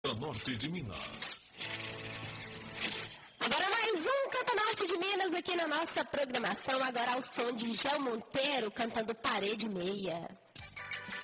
Norte de Minas. Agora mais um Canta Norte de Minas aqui na nossa programação. Agora ao som de Gel Monteiro cantando Parede Meia.